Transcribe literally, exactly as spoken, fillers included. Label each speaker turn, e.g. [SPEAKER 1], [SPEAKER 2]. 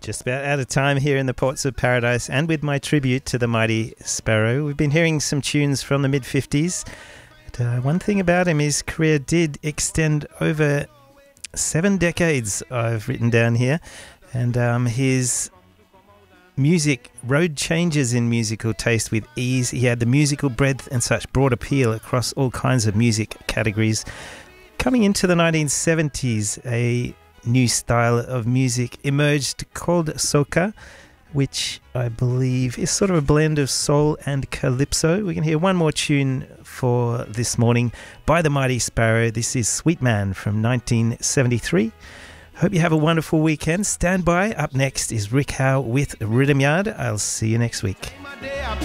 [SPEAKER 1] Just about out of time here in the Ports of Paradise, and with my tribute to the Mighty Sparrow. We've been hearing some tunes from the mid-fifties. But, uh, one thing about him, his career did extend over seven decades, I've written down here. And um, his music, road changes in musical taste with ease. He had the musical breadth and such broad appeal across all kinds of music categories. Coming into the nineteen seventies, a new style of music emerged called soca, which I believe is sort of a blend of soul and calypso. We can hear one more tune for this morning by the Mighty Sparrow. This is Sweet Man from nineteen seventy-three. Hope you have a wonderful weekend. Stand by. Up next is Rick Howe with Rhythm Yard. I'll see you next week.